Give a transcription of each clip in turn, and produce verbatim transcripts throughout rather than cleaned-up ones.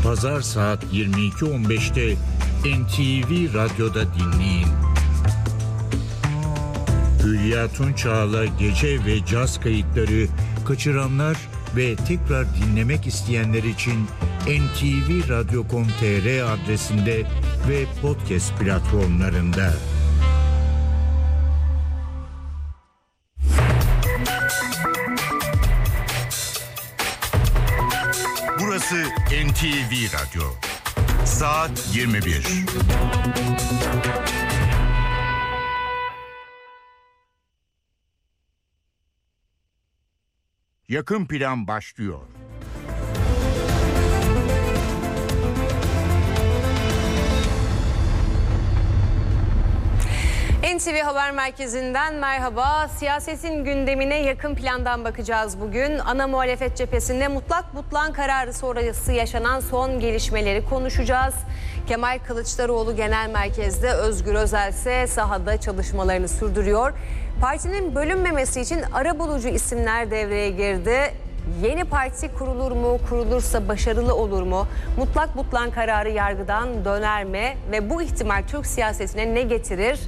Pazar saat yirmi iki on beşte N T V Radyo'da dinleyin. Hülya Tunçağ'la gece ve caz kayıtları kaçıranlar ve tekrar dinlemek isteyenler için en te ve radyo nokta com nokta te er adresinde ve podcast platformlarında. Burası N T V Radyo. Saat yirmi bir. Yakın plan başlıyor. N T V Haber Merkezi'nden merhaba. Siyasetin gündemine yakın plandan bakacağız bugün. Ana muhalefet cephesinde mutlak butlan kararı sonrası yaşanan son gelişmeleri konuşacağız. Kemal Kılıçdaroğlu genel merkezde, Özgür Özel ise sahada çalışmalarını sürdürüyor. Partinin bölünmemesi için arabulucu isimler devreye girdi. Yeni parti kurulur mu? Kurulursa başarılı olur mu? Mutlak butlan kararı yargıdan döner mi? Ve bu ihtimal Türk siyasetine ne getirir?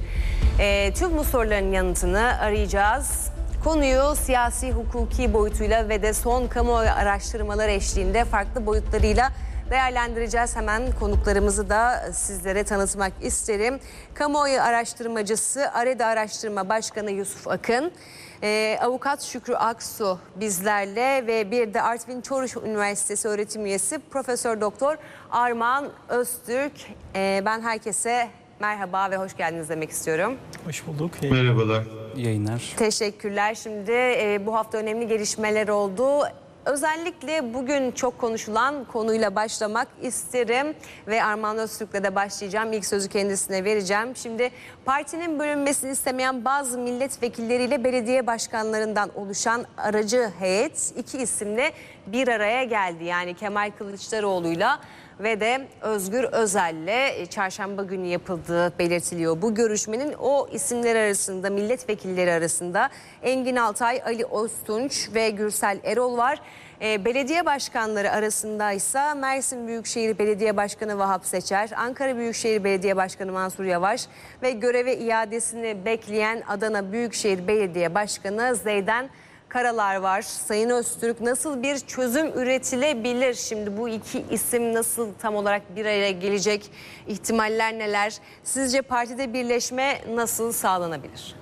E, tüm bu soruların yanıtını arayacağız. Konuyu siyasi, hukuki boyutuyla ve de son kamuoyu araştırmaları eşliğinde farklı boyutlarıyla değerlendireceğiz. Hemen konuklarımızı da sizlere tanıtmak isterim. Kamuoyu araştırmacısı, AREDA Araştırma Başkanı Yusuf Akın, Ee, Avukat Şükrü Aksu bizlerle ve bir de Artvin Çoruh Üniversitesi öğretim üyesi Profesör Doktor Armağan Öztürk. Ee, ben herkese merhaba ve hoş geldiniz demek istiyorum. Hoş bulduk. Merhabalar. Yayınlar. Teşekkürler. Şimdi e, bu hafta önemli gelişmeler oldu. Özellikle bugün çok konuşulan konuyla başlamak isterim ve Armağan Öztürk'le de başlayacağım. İlk sözü kendisine vereceğim. Şimdi partinin bölünmesini istemeyen bazı milletvekilleriyle belediye başkanlarından oluşan aracı heyet iki isimle bir araya geldi. Yani Kemal Kılıçdaroğlu'yla ve de Özgür Özel'le çarşamba günü yapıldığı belirtiliyor. Bu görüşmenin o isimler arasında, milletvekilleri arasında Engin Altay, Ali Öztunç ve Gürsel Erol var. E, belediye başkanları arasında ise Mersin Büyükşehir Belediye Başkanı Vahap Seçer, Ankara Büyükşehir Belediye Başkanı Mansur Yavaş ve göreve iadesini bekleyen Adana Büyükşehir Belediye Başkanı Zeydan Karalar var. Sayın Öztürk, nasıl bir çözüm üretilebilir? Şimdi bu iki isim nasıl tam olarak bir araya gelecek? İhtimaller neler? Sizce partide birleşme nasıl sağlanabilir?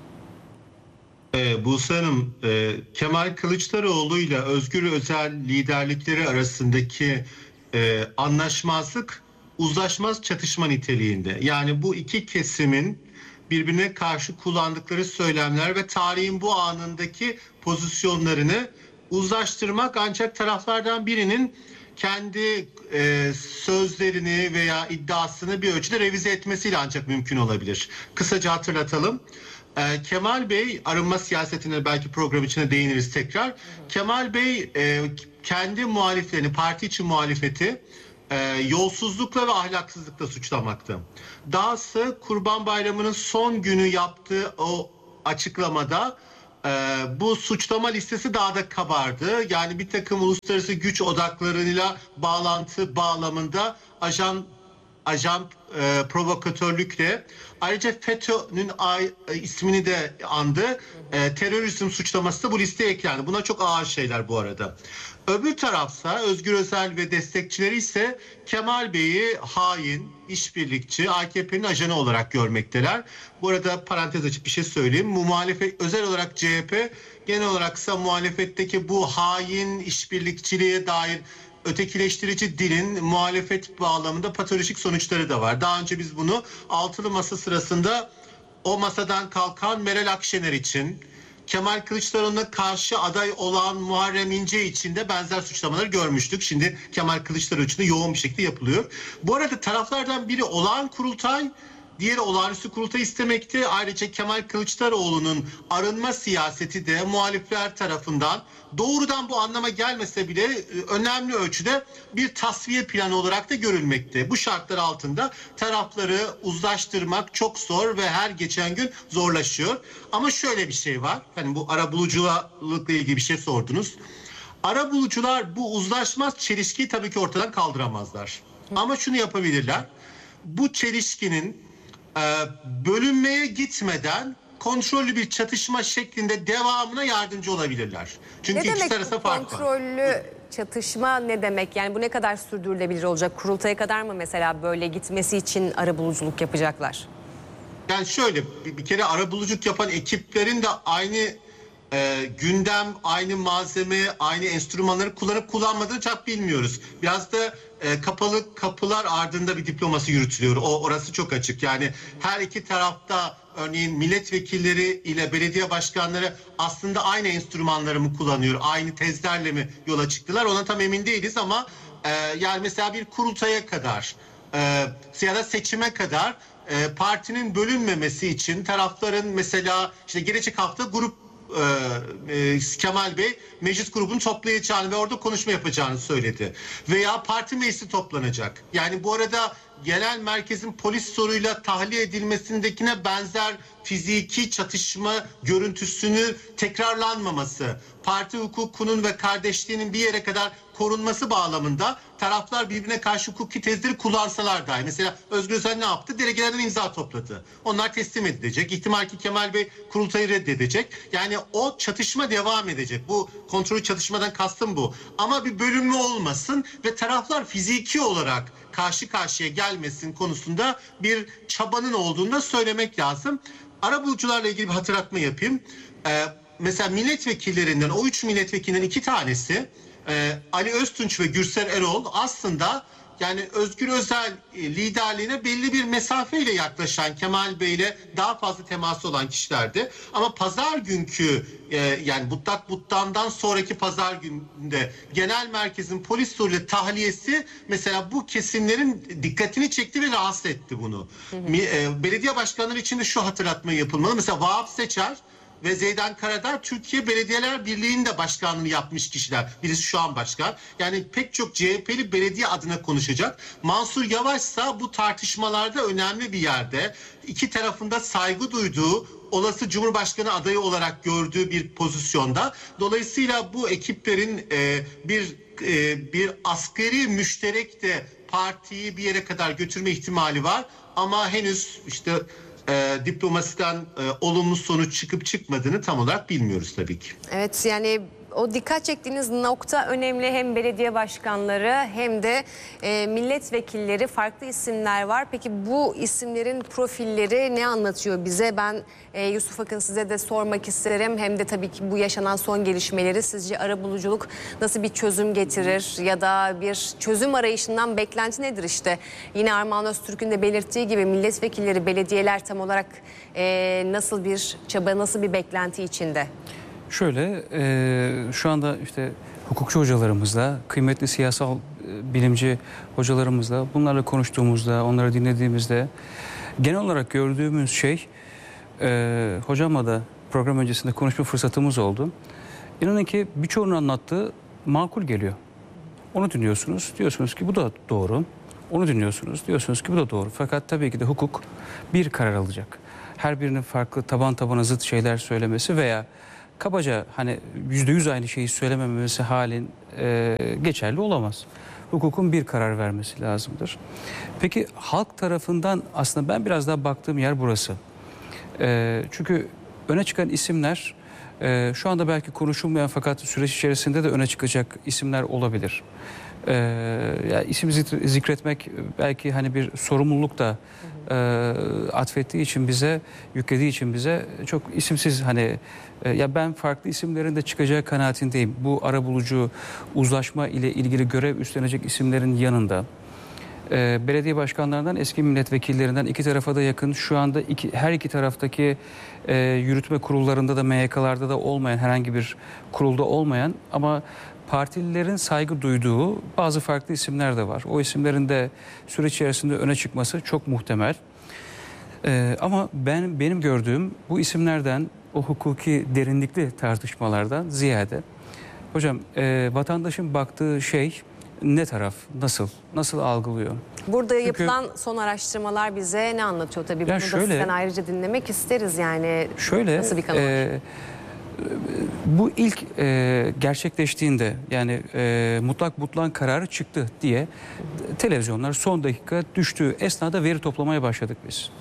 Ee, Buse Hanım, e, Kemal Kılıçdaroğlu ile Özgür Özel liderlikleri arasındaki e, anlaşmazlık uzlaşmaz çatışma niteliğinde. Yani bu iki kesimin birbirine karşı kullandıkları söylemler ve tarihin bu anındaki pozisyonlarını uzlaştırmak ancak taraflardan birinin kendi e, sözlerini veya iddiasını bir ölçüde revize etmesiyle ancak mümkün olabilir. Kısaca hatırlatalım. E, Kemal Bey, arınma siyasetine belki program içine değiniriz tekrar. Kemal Bey e, kendi muhaliflerini, parti içi muhalefeti E, yolsuzlukla ve ahlaksızlıkla suçlamakta. Dahası Kurban Bayramı'nın son günü yaptığı o açıklamada e, bu suçlama listesi daha da kabardı. Yani bir takım uluslararası güç odaklarıyla bağlantı bağlamında ajan ajan e, provokatörlükle, ayrıca FETÖ'nün e, ismini de andı. E, terörizm suçlaması da bu listeye eklendi. Buna çok ağır şeyler bu arada. Öbür tarafsa Özgür Özel ve destekçileri ise Kemal Bey'i hain, işbirlikçi, A K P'nin ajanı olarak görmekteler. Bu arada parantez açıp bir şey söyleyeyim. Bu muhalefet, özel olarak C H P, genel olaraksa muhalefetteki bu hain, işbirlikçiliğe dair ötekileştirici dilin muhalefet bağlamında patolojik sonuçları da var. Daha önce biz bunu altılı masa sırasında o masadan kalkan Meral Akşener için, Kemal Kılıçdaroğlu'na karşı aday olan Muharrem İnce için de benzer suçlamaları görmüştük. Şimdi Kemal Kılıçdaroğlu için de yoğun bir şekilde yapılıyor. Bu arada taraflardan biri olağan kurultay, diğeri olağanüstü kurultay istemekte. Ayrıca Kemal Kılıçdaroğlu'nun arınma siyaseti de muhalifler tarafından doğrudan bu anlama gelmese bile önemli ölçüde bir tasfiye planı olarak da görülmekte. Bu şartlar altında tarafları uzlaştırmak çok zor ve her geçen gün zorlaşıyor. Ama şöyle bir şey var. Hani bu arabuluculukla ilgili bir şey sordunuz. Arabulucular bu uzlaşmaz çelişkiyi tabii ki ortadan kaldıramazlar. Ama şunu yapabilirler. Bu çelişkinin e, bölünmeye gitmeden kontrollü bir çatışma şeklinde devamına yardımcı olabilirler. Çünkü ne ikisi demek arasında fark var. kontrollü çatışma ne demek? Yani bu ne kadar sürdürülebilir olacak? Kurultaya kadar mı mesela böyle gitmesi için arabuluculuk yapacaklar? Yani şöyle bir, bir kere arabuluculuk yapan ekiplerin de aynı e, gündem, aynı malzeme, aynı enstrümanları kullanıp kullanmadığını çok bilmiyoruz. Biraz da e, kapalı kapılar ardında bir diplomasi yürütülüyor. O orası çok açık. Yani her iki tarafta örneğin milletvekilleri ile belediye başkanları aslında aynı enstrümanları mı kullanıyor? Aynı tezlerle mi yola çıktılar? Ona tam emin değiliz ama e, yani mesela bir kurultaya kadar e, ya da seçime kadar e, partinin bölünmemesi için tarafların mesela işte gelecek hafta grup e, e, Kemal Bey meclis grubunu toplayacağını ve orada konuşma yapacağını söyledi. Veya parti meclisi toplanacak. Yani bu arada genel merkezin polis soruyla tahliye edilmesindekine benzer fiziki çatışma görüntüsünü tekrarlanmaması, parti hukukunun ve kardeşliğinin bir yere kadar korunması bağlamında taraflar birbirine karşı hukuki tezleri kullansalar dahi. Mesela Özgür Özel ne yaptı? Delegelerden imza topladı. Onlar teslim edilecek. İhtimal ki Kemal Bey kurultayı reddedecek. Yani o çatışma devam edecek. Bu kontrolü çatışmadan kastım bu. Ama bir bölünme olmasın ve taraflar fiziki olarak karşı karşıya gelmesin konusunda bir çabanın olduğunu da söylemek lazım. Arabulucularla ilgili bir hatırlatma yapayım. Ee, mesela milletvekillerinden, o üç milletvekilinden iki tanesi e, Ali Öztunç ve Gürsel Erol aslında yani Özgür Özel e, liderliğine belli bir mesafeyle yaklaşan Kemal Bey ile daha fazla teması olan kişilerdi. Ama pazar günkü e, yani Mutlak Buttan'dan sonraki pazar gününde genel merkezin polis soruyla tahliyesi mesela bu kesimlerin dikkatini çekti ve rahatsız etti bunu. Hı hı. E, belediye başkanları için de şu hatırlatma yapılmalı. Mesela Vahap Seçer ve Zeydan Karadağ Türkiye Belediyeler Birliği'nde başkanlığı yapmış kişiler. Birisi şu an başkan. Yani pek çok C H P'li belediye adına konuşacak. Mansur Yavaş ise bu tartışmalarda önemli bir yerde. İki tarafında saygı duyduğu, olası Cumhurbaşkanı adayı olarak gördüğü bir pozisyonda. Dolayısıyla bu ekiplerin e, bir e, bir askeri müşterek de partiyi bir yere kadar götürme ihtimali var. Ama henüz işte E, diplomasiden e, olumlu sonuç çıkıp çıkmadığını tam olarak bilmiyoruz tabii ki. Evet, yani o dikkat çektiğiniz nokta önemli. Hem belediye başkanları hem de e, milletvekilleri, farklı isimler var. Peki bu isimlerin profilleri ne anlatıyor bize? Ben e, Yusuf Akın size de sormak isterim. Hem de tabii ki bu yaşanan son gelişmeleri sizce arabuluculuk nasıl bir çözüm getirir? Ya da bir çözüm arayışından beklenti nedir işte? Yine Armağan Öztürk'ün de belirttiği gibi milletvekilleri, belediyeler tam olarak e, nasıl bir çaba, nasıl bir beklenti içinde? Şöyle, e, şu anda işte hukukçu hocalarımızla, kıymetli siyasal e, bilimci hocalarımızla bunlarla konuştuğumuzda, onları dinlediğimizde genel olarak gördüğümüz şey, e, hocamla da program öncesinde konuşma fırsatımız oldu. İnanın ki birçoğunun anlattığı makul geliyor. Onu dinliyorsunuz, diyorsunuz ki bu da doğru. Onu dinliyorsunuz, diyorsunuz ki bu da doğru. Fakat tabii ki de hukuk bir karar alacak. Her birinin farklı taban tabana zıt şeyler söylemesi veya kabaca hani yüzde yüz aynı şeyi söylememesi halin e, geçerli olamaz. Hukukun bir karar vermesi lazımdır. Peki halk tarafından aslında ben biraz daha baktığım yer burası. E, çünkü öne çıkan isimler e, şu anda belki konuşulmayan fakat süreç içerisinde de öne çıkacak isimler olabilir. Ee, ya isim zikretmek belki hani bir sorumluluk da e, atfettiği için bize, yüklediği için bize çok isimsiz hani e, ya ben farklı isimlerin de çıkacağı kanaatindeyim. Bu arabulucu uzlaşma ile ilgili görev üstlenecek isimlerin yanında e, belediye başkanlarından, eski milletvekillerinden iki tarafa da yakın, şu anda iki, her iki taraftaki e, yürütme kurullarında da M Y K'larda da olmayan, herhangi bir kurulda olmayan ama partililerin saygı duyduğu bazı farklı isimler de var. O isimlerin de süreç içerisinde öne çıkması çok muhtemel. Ee, ama ben benim gördüğüm bu isimlerden, o hukuki derinlikli tartışmalardan ziyade, hocam e, vatandaşın baktığı şey ne taraf, nasıl, nasıl algılıyor? Burada Çünkü, yapılan son araştırmalar bize ne anlatıyor tabii? Bunu şöyle, da sizden ayrıca dinlemek isteriz yani. Şöyle, nasıl bir kanal var? E, Bu ilk e, gerçekleştiğinde yani e, mutlak butlan kararı çıktı diye televizyonlar son dakika düştüğü esnada veri toplamaya başladık biz.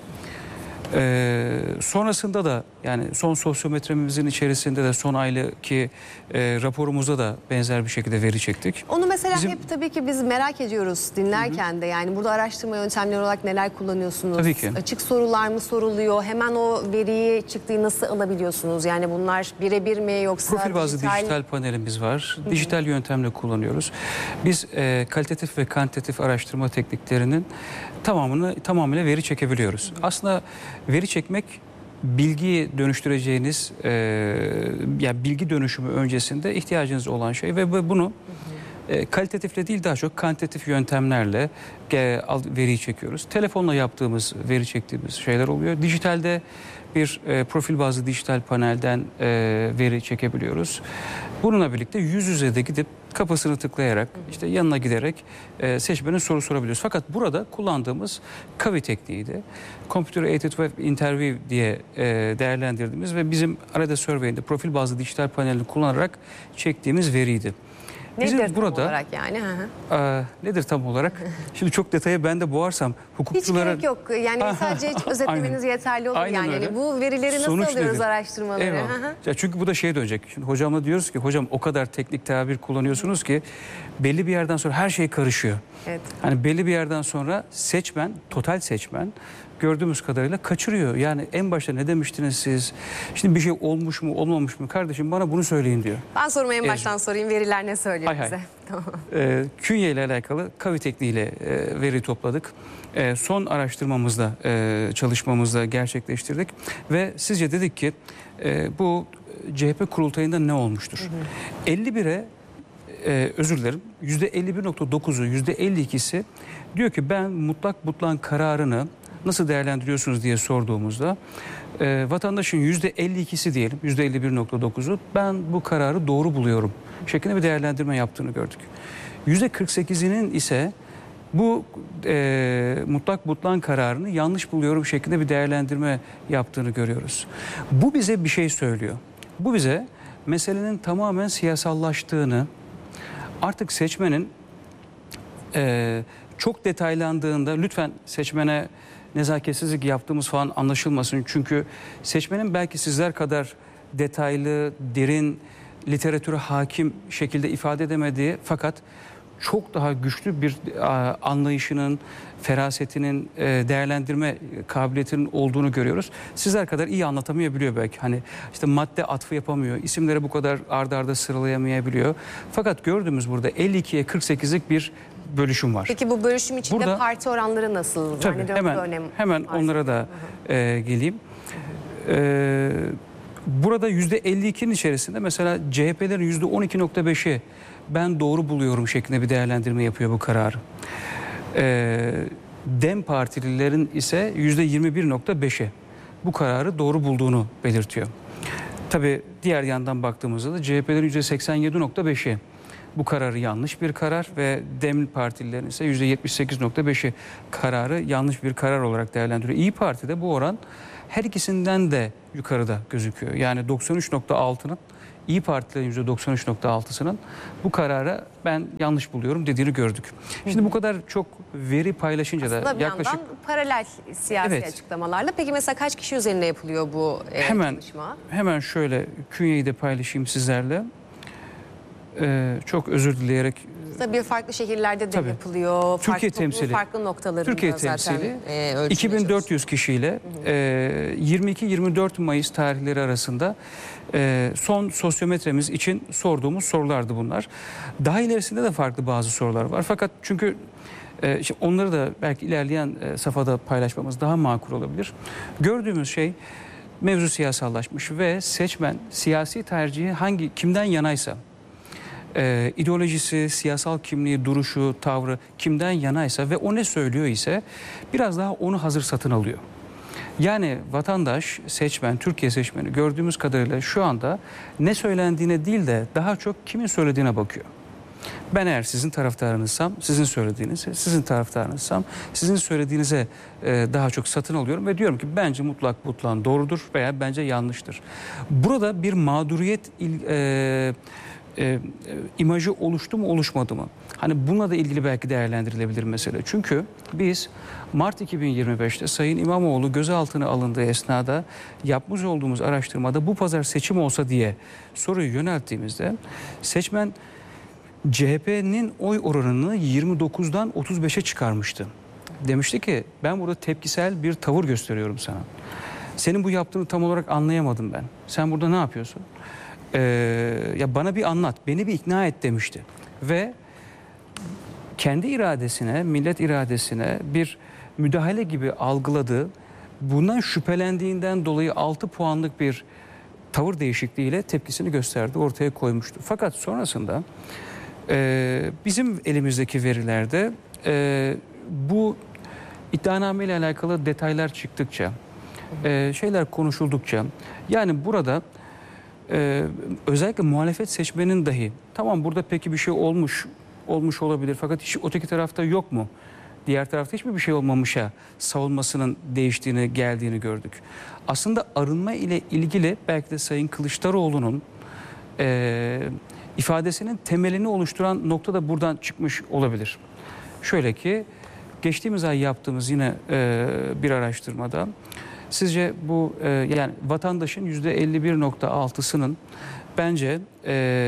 Ee, sonrasında da yani son sosyometremizin içerisinde de son aylıki e, raporumuzda da benzer bir şekilde veri çektik. Onu mesela Bizim, hep tabii ki biz merak ediyoruz dinlerken hı. de yani burada araştırma yöntemleri olarak neler kullanıyorsunuz? Tabii ki. Açık sorular mı soruluyor? Hemen o veriyi çıktığı nasıl alabiliyorsunuz? Yani bunlar birebir mi yoksa profil bazlı dijital... dijital panelimiz var. Hı hı. Dijital yöntemle kullanıyoruz. Biz e, kalitatif ve kantitatif araştırma tekniklerinin tamamını tamamıyla veri çekebiliyoruz. Hı hı. Aslında veri çekmek bilgiyi dönüştüreceğiniz e, yani bilgi dönüşümü öncesinde ihtiyacınız olan şey ve bunu hı hı. E, kalitatifle değil daha çok kantitatif yöntemlerle e, veriyi çekiyoruz. Telefonla yaptığımız veri çektiğimiz şeyler oluyor. Dijitalde bir e, profil bazlı dijital panelden e, veri çekebiliyoruz. Bununla birlikte yüz yüze de gidip kapısını tıklayarak işte yanına giderek e, seçmenin soru sorabiliyoruz. Fakat burada kullandığımız C A V I tekniğiydi. Computer Aided Web Interview diye e, değerlendirdiğimiz ve bizim Arada Survey'inde profil bazlı dijital panelini kullanarak çektiğimiz veriydi. Bizim nedir burada, tam olarak yani? Hı hı. E, nedir tam olarak? Şimdi çok detaya ben de boğarsam hukukçulara... Hiç gerek yok. Yani sadece hiç özetlemeniz yeterli olur. Aynen yani. öyle. yani bu verileri nasıl Sonuç alıyoruz nedir? araştırmaları? Ya çünkü bu da şeye dönecek. Şimdi hocamla diyoruz ki hocam o kadar teknik tabir kullanıyorsunuz ki belli bir yerden sonra her şey karışıyor. Evet. Hani belli bir yerden sonra seçmen, total seçmen gördüğümüz kadarıyla kaçırıyor. Yani en başta ne demiştiniz siz? Şimdi bir şey olmuş mu olmamış mı kardeşim bana bunu söyleyin diyor. Ben sorumu en baştan evet. sorayım. Veriler ne söylüyor hay bize? Hay. Tamam. Ee, künye ile alakalı C A V I tekniğiyle e, veri topladık. E, son araştırmamızda, e, çalışmamızda gerçekleştirdik. Ve sizce dedik ki e, bu C H P kurultayında ne olmuştur? Hı hı. elli bire e, özür dilerim yüzde elli bir nokta dokuzu, yüzde elli ikisi diyor ki ben mutlak butlan kararını nasıl değerlendiriyorsunuz diye sorduğumuzda e, vatandaşın yüzde elli ikisi diyelim, yüzde elli bir nokta dokuzu ben bu kararı doğru buluyorum şeklinde bir değerlendirme yaptığını gördük. yüzde kırk sekizinin ise bu e, mutlak butlan kararını yanlış buluyorum şeklinde bir değerlendirme yaptığını görüyoruz. Bu bize bir şey söylüyor. Bu bize meselenin tamamen siyasallaştığını, artık seçmenin e, çok detaylandığında lütfen seçmene nezaketsizlik yaptığımız falan anlaşılmasın. Çünkü seçmenin belki sizler kadar detaylı, derin, literatüre hakim şekilde ifade edemediği fakat çok daha güçlü bir anlayışının, ferasetinin, değerlendirme kabiliyetinin olduğunu görüyoruz. Sizler kadar iyi anlatamayabiliyor belki. Hani işte madde atfı yapamıyor, isimleri bu kadar arda arda sıralayamayabiliyor. Fakat gördüğümüz burada elli ikiye kırk sekizlik bir bölüşüm var. Peki bu bölüşüm içinde burada, parti oranları nasıl? Tabii, yani hemen önem hemen onlara da e, geleyim. E, burada yüzde elli ikinin içerisinde mesela C H P'lerin yüzde on iki nokta beşi ben doğru buluyorum şeklinde bir değerlendirme yapıyor bu kararı. E, Dem Partililerin ise yüzde yirmi bir nokta beşi bu kararı doğru bulduğunu belirtiyor. Tabii diğer yandan baktığımızda da C H P'lerin yüzde seksen yedi nokta beşi bu kararı yanlış bir karar ve Dem Partililerin ise yüzde yetmiş sekiz nokta beşi kararı yanlış bir karar olarak değerlendiriyor. İYİ Parti'de bu oran her ikisinden de yukarıda gözüküyor. Yani doksan üç nokta altının İYİ Partilerin yüzde doksan üç nokta altısının bu karara ben yanlış buluyorum dediğini gördük. Şimdi bu kadar çok veri paylaşınca aslında da bir yaklaşık... yandan paralel siyasi evet. açıklamalarla. Peki mesela kaç kişi üzerinde yapılıyor bu e, hemen, çalışma? Hemen şöyle künyeyi de paylaşayım sizlerle. Ee, çok özür dileyerek... Tabii farklı şehirlerde de Tabii. yapılıyor. Türkiye farklı, temsili. Farklı noktalarında Türkiye zaten temsili e, iki bin dört yüz kişiyle e, yirmi iki yirmi dört Mayıs tarihleri arasında e, son sosyometremiz için sorduğumuz sorulardı bunlar. Daha ilerisinde de farklı bazı sorular var. Fakat çünkü e, işte onları da belki ilerleyen e, safhada paylaşmamız daha makul olabilir. Gördüğümüz şey mevzu siyasallaşmış ve seçmen siyasi tercihi hangi kimden yanaysa, Ee, ideolojisi, siyasal kimliği, duruşu, tavrı kimden yanaysa ve o ne söylüyor ise biraz daha onu hazır satın alıyor. Yani vatandaş, seçmen, Türkiye seçmeni gördüğümüz kadarıyla şu anda ne söylendiğine değil de daha çok kimin söylediğine bakıyor. Ben eğer sizin taraftarınızsam, sizin söylediğinize, sizin taraftarınızsam, sizin söylediğinize e, daha çok satın alıyorum ve diyorum ki bence mutlak mutlak doğrudur veya bence yanlıştır. Burada bir mağduriyet il, e, e, e, imajı oluştu mu oluşmadı mı? Hani bununla da ilgili belki değerlendirilebilir mesele. Çünkü biz Mart iki bin yirmi beşte Sayın İmamoğlu gözaltına alındığı esnada yapmış olduğumuz araştırmada bu pazar seçim olsa diye soruyu yönelttiğimizde seçmen C H P'nin oy oranını yirmi dokuzdan otuz beşe çıkarmıştı. Demişti ki ben burada tepkisel bir tavır gösteriyorum sana. Senin bu yaptığını tam olarak anlayamadım ben. Sen burada ne yapıyorsun? Ee, ya bana bir anlat, beni bir ikna et demişti. Ve kendi iradesine, millet iradesine bir müdahale gibi algıladığı, bundan şüphelendiğinden dolayı altı puanlık bir tavır değişikliğiyle tepkisini gösterdi, ortaya koymuştu. Fakat sonrasında e, bizim elimizdeki verilerde e, bu iddianame ile alakalı detaylar çıktıkça, e, şeyler konuşuldukça, yani burada e, özellikle muhalefet seçmenin dahi tamam burada peki bir şey olmuş olmuş olabilir fakat hiç öteki tarafta yok mu? Diğer tarafta hiçbir bir şey olmamışa savunmasının değiştiğini, geldiğini gördük. Aslında arınma ile ilgili belki de Sayın Kılıçdaroğlu'nun e, ifadesinin temelini oluşturan nokta da buradan çıkmış olabilir. Şöyle ki geçtiğimiz ay yaptığımız yine e, bir araştırmada sizce bu e, yani vatandaşın yüzde elli bir nokta altısının bence e,